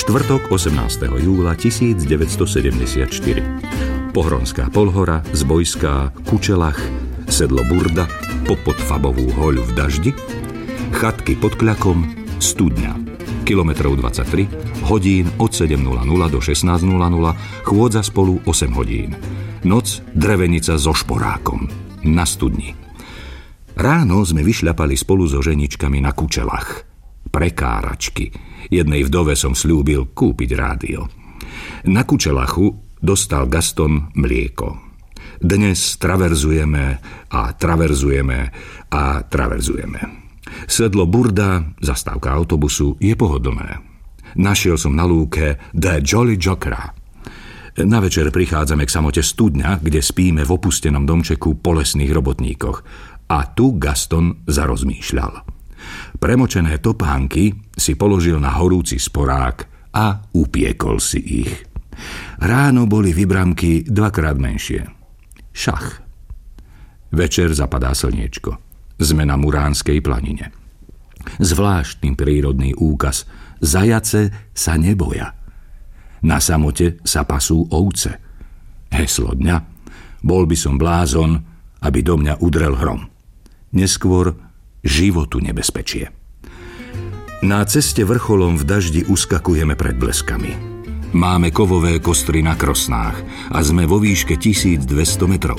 Štvrtok 18. júla 1974. Pohronská Polhora, Zbojská, Kučelach, sedlo Burda, popod Fabovú hoľu v daždi, chatky pod Kľakom, Studňa, kilometrov 23, hodín od 7.00 do 16.00, chôdza spolu 8 hodín. Noc Drevenica so Šporákom, na Studni. Ráno sme vyšľapali spolu so ženičkami na Kučelach. Prekáračky. Jednej vdove som sľúbil kúpiť rádio. Na Kučelachu dostal Gaston mlieko. Dnes traverzujeme a traverzujeme a traverzujeme. Sedlo Burda, zastávka autobusu, je pohodlné. Našiel som na lúke The Jolly Jokera. Na večer prichádzame k samote Studňa, kde spíme v opustenom domčeku po lesných robotníkoch. A tu Gaston zarozmýšľal. Premočené topánky si položil na horúci sporák a upiekol si ich. Ráno boli vybramky dvakrát menšie. Šach. Večer zapadá slniečko. Sme na Muránskej planine. Zvláštny prírodný úkaz. Zajace sa neboja. Na samote sa pasú ovce. Heslo dňa. Bol by som blázon, aby do mňa udrel hrom. Neskôr životu nebezpečie. Na ceste vrcholom v daždi uskakujeme pred bleskami. Máme kovové kostry na krosnách a sme vo výške 1200 metrov.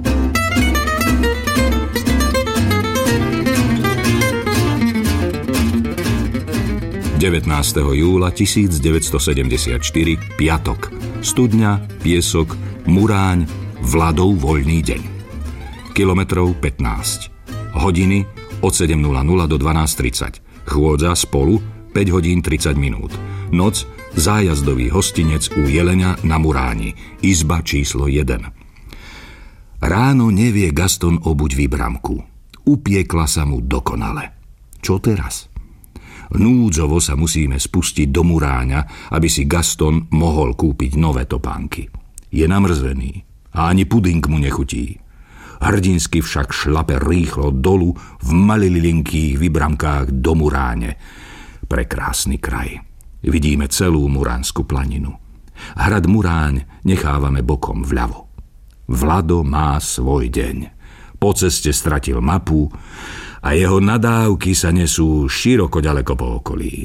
– 19. júla 1974, piatok. Studňa, Piesok, Muráň, Vladov voľný deň. Kilometrov 15. Hodiny od 7.00 do 12.30. Chôdza spolu 5 hodín 30 minút. Noc zájazdový hostinec u Jelenia na Muráni. Izba číslo 1. Ráno nevie Gaston obuť vybramku. Upiekla sa mu dokonale. Čo teraz? Núdzovo sa musíme spustiť do Muráňa, aby si Gaston mohol kúpiť nové topánky. Je namrzený a ani puding mu nechutí. Hrdinsky však šlape rýchlo dolu v malilinkých vybramkách do Muráne. Prekrásny kraj. Vidíme celú Muránsku planinu. Hrad Muráň nechávame bokom vľavo. Vlado má svoj deň. Po ceste stratil mapu a jeho nadávky sa nesú široko ďaleko po okolí.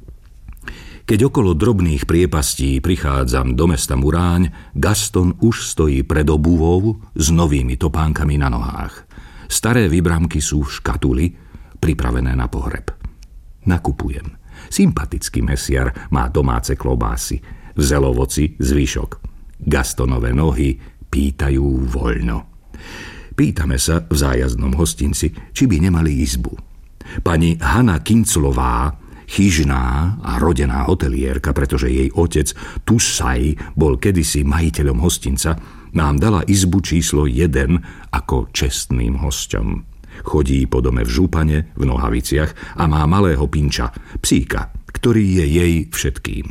Keď okolo drobných priepastí prichádzam do mesta Muráň, Gaston už stojí pred obuvou s novými topánkami na nohách. Staré vybramky sú v škatuli, pripravené na pohreb. Nakupujem. Sympatický mesiar má domáce klobásy, v zelovoci zvyšok. Gastonové nohy pýtajú voľno. Pýtame sa v zájazdnom hostinci, či by nemali izbu. Pani Hanna Kinclová, chyžná a rodená hotelierka, pretože jej otec Tusaj bol kedysi majiteľom hostinca, nám dala izbu číslo 1 ako čestným hosťom. Chodí po dome v župane, v nohaviciach a má malého pinča, psíka, ktorý je jej všetkým.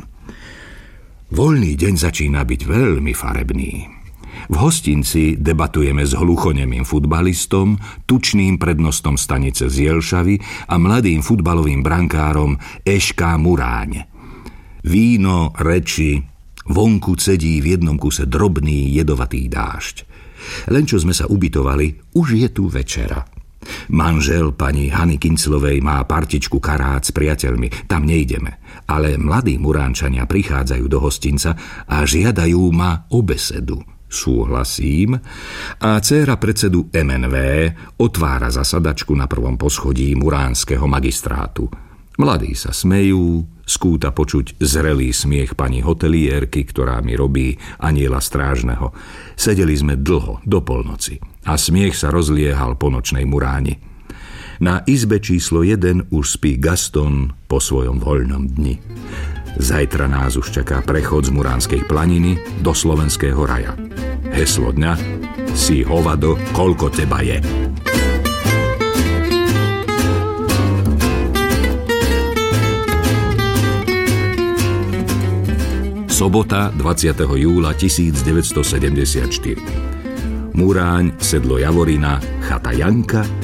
Voľný deň začína byť veľmi farebný. V hostinci debatujeme s hluchonemým futbalistom, tučným prednostom stanice z Jelšavy a mladým futbalovým brankárom Eška Muráň. Víno, reči, vonku cedí v jednom kuse drobný jedovatý dážď. Len čo sme sa ubytovali, už je tu večera. Manžel pani Hany Kinclovej má partičku karát s priateľmi, tam nejdeme. Ale mladí Muránčania prichádzajú do hostinca a žiadajú ma o besedu. Súhlasím a dcéra predsedu MNV otvára zasadačku na prvom poschodí muránskeho magistrátu. Mladí sa smejú, skúta počuť zrelý smiech pani hotelierky, ktorá mi robí anjela strážneho. Sedeli sme dlho, do polnoci a smiech sa rozliehal po nočnej Muráni. Na izbe číslo 1 už spí Gaston po svojom voľnom dni. Zajtra nás už čaká prechod z Muránskej planiny do slovenského raja. Heslo dňa: si hovado, koľko teba je. Sobota 20. júla 1974. Muráň, sedlo Javorina, chata Janka,